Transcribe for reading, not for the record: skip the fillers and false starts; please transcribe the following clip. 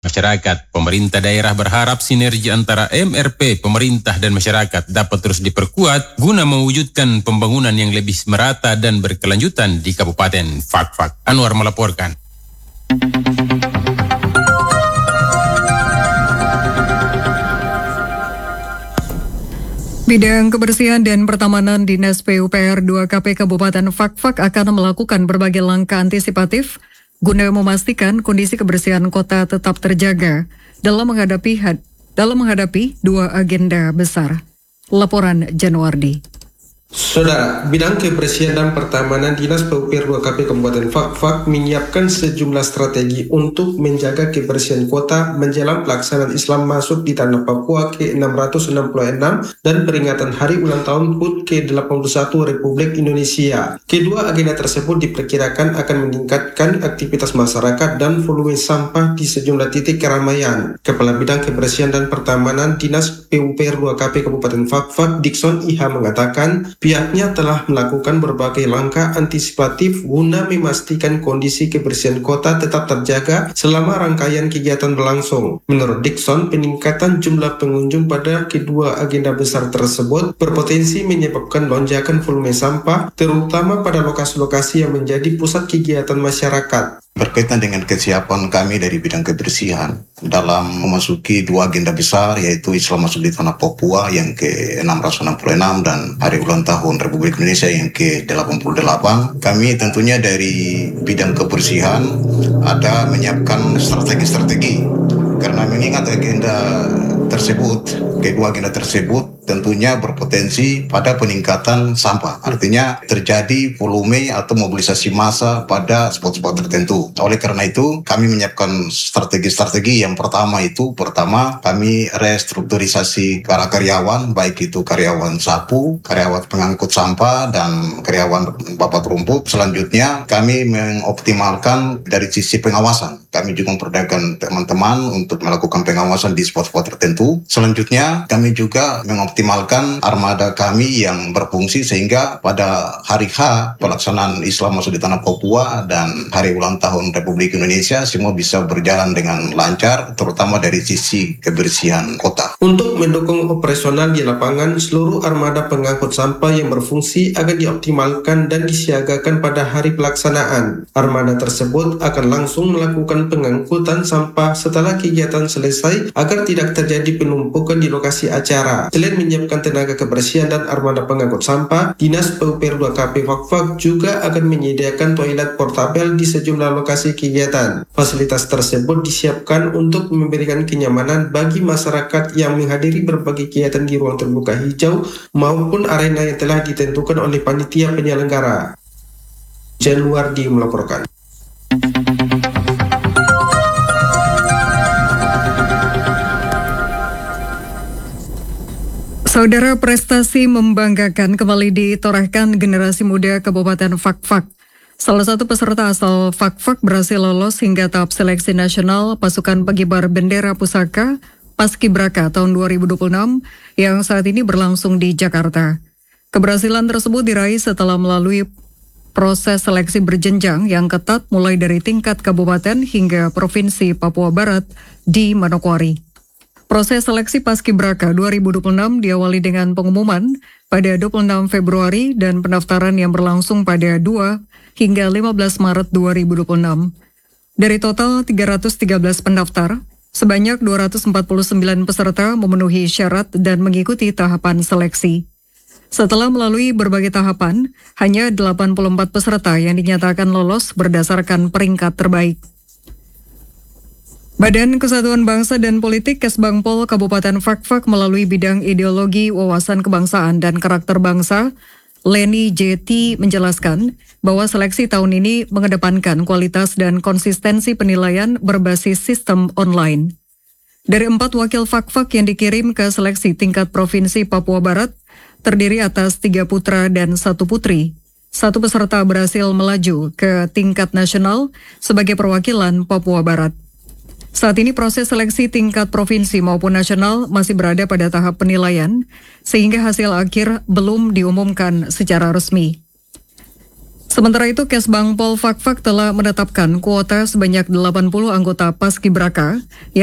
masyarakat. Pemerintah daerah berharap sinergi antara MRP, pemerintah dan masyarakat dapat terus diperkuat guna mewujudkan pembangunan yang lebih merata dan berkelanjutan di Kabupaten Fakfak. Anwar melaporkan. Bidang Kebersihan dan Pertamanan Dinas PUPR 2KP Kabupaten Fakfak akan melakukan berbagai langkah antisipatif guna memastikan kondisi kebersihan kota tetap terjaga dalam menghadapi dua agenda besar. Laporan Januardi. Saudara, Bidang Kebersihan dan Pertamanan Dinas PUPR 2KP Kabupaten Fakfak menyiapkan sejumlah strategi untuk menjaga kebersihan kota menjelang pelaksanaan Islam masuk di Tanah Papua ke-666 dan peringatan Hari Ulang Tahun HUT ke-81 Republik Indonesia. Kedua agenda tersebut diperkirakan akan meningkatkan aktivitas masyarakat dan volume sampah di sejumlah titik keramaian. Kepala Bidang Kebersihan dan Pertamanan Dinas PUPR 2KP Kabupaten Fakfak, Dikson Iha mengatakan, pihaknya telah melakukan berbagai langkah antisipatif guna memastikan kondisi kebersihan kota tetap terjaga selama rangkaian kegiatan berlangsung. Menurut Dikson, peningkatan jumlah pengunjung pada kedua agenda besar tersebut berpotensi menyebabkan lonjakan volume sampah, terutama pada lokasi-lokasi yang menjadi pusat kegiatan masyarakat. Berkaitan dengan kesiapan kami dari bidang kebersihan dalam memasuki dua agenda besar, yaitu Islam masuk di Tanah Papua yang ke-666 dan Hari Ulang Tahun Republik Indonesia yang ke-88, kami tentunya dari bidang kebersihan ada menyiapkan strategi-strategi karena mengingat agenda tersebut, kedua agenda tersebut tentunya berpotensi pada peningkatan sampah. Artinya terjadi volume atau mobilisasi massa pada spot-spot tertentu. Oleh karena itu, kami menyiapkan strategi-strategi. Yang pertama kami restrukturisasi para karyawan, baik itu karyawan sapu, karyawan pengangkut sampah, dan karyawan babat rumput. Selanjutnya, kami mengoptimalkan dari sisi pengawasan. Kami juga memperdayakan teman-teman untuk melakukan pengawasan di spot-spot tertentu. Selanjutnya, kami juga mengoptimalkan armada kami yang berfungsi sehingga pada hari H pelaksanaan Islam masuk di Tanah Papua dan Hari Ulang Tahun Republik Indonesia semua bisa berjalan dengan lancar, terutama dari sisi kebersihan kota. Untuk mendukung operasional di lapangan, seluruh armada pengangkut sampah yang berfungsi akan dioptimalkan dan disiagakan pada hari pelaksanaan. Armada tersebut akan langsung melakukan pengangkutan sampah setelah kegiatan selesai agar tidak terjadi penumpukan di lokasi acara. Selain menyiapkan tenaga kebersihan dan armada pengangkut sampah, Dinas PUPR 2KP Fakfak juga akan menyediakan toilet portabel di sejumlah lokasi kegiatan. Fasilitas tersebut disiapkan untuk memberikan kenyamanan bagi masyarakat yang menghadiri berbagai kegiatan di ruang terbuka hijau maupun arena yang telah ditentukan oleh panitia penyelenggara. Januardi melaporkan. Saudara, prestasi membanggakan kembali ditorehkan generasi muda Kabupaten Fakfak. Salah satu peserta asal Fakfak berhasil lolos hingga tahap seleksi nasional pasukan pengibar bendera pusaka Paskibraka tahun 2026 yang saat ini berlangsung di Jakarta. Keberhasilan tersebut diraih setelah melalui proses seleksi berjenjang yang ketat mulai dari tingkat kabupaten hingga provinsi Papua Barat di Manokwari. Proses seleksi Paskibraka 2026 diawali dengan pengumuman pada 26 Februari dan pendaftaran yang berlangsung pada 2 hingga 15 Maret 2026. Dari total 313 pendaftar, sebanyak 249 peserta memenuhi syarat dan mengikuti tahapan seleksi. Setelah melalui berbagai tahapan, hanya 84 peserta yang dinyatakan lolos berdasarkan peringkat terbaik. Badan Kesatuan Bangsa dan Politik Kesbangpol Kabupaten Fakfak melalui bidang ideologi, wawasan kebangsaan dan karakter bangsa, Leni JT menjelaskan bahwa seleksi tahun ini mengedepankan kualitas dan konsistensi penilaian berbasis sistem online. Dari 4 wakil Fakfak yang dikirim ke seleksi tingkat Provinsi Papua Barat, terdiri atas 3 putra dan 1 putri. 1 peserta berhasil melaju ke tingkat nasional sebagai perwakilan Papua Barat. Saat ini proses seleksi tingkat provinsi maupun nasional masih berada pada tahap penilaian, sehingga hasil akhir belum diumumkan secara resmi. Sementara itu, Kesbangpol Fakfak telah menetapkan kuota sebanyak 80 anggota Paskibraka